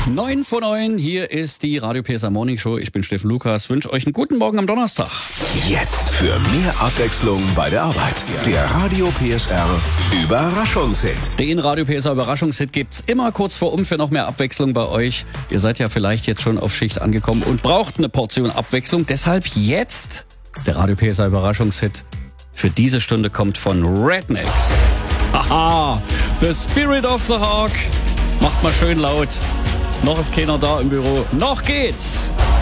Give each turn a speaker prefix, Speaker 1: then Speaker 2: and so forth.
Speaker 1: 9 vor 9, hier ist die Radio PSR Morning Show. Ich bin Steffen Lukas, wünsche euch einen guten Morgen am Donnerstag.
Speaker 2: Jetzt für mehr Abwechslung bei der Arbeit. Der Radio PSR Überraschungshit.
Speaker 1: Den Radio PSR Überraschungshit gibt's immer kurz vor für noch mehr Abwechslung bei euch. Ihr seid ja vielleicht jetzt schon auf Schicht angekommen und braucht eine Portion Abwechslung. Deshalb jetzt der Radio PSR Überraschungshit für diese Stunde kommt von Rednecks. Haha, The Spirit of the Hawk. Macht mal schön laut. Noch ist keiner da im Büro. Noch geht's.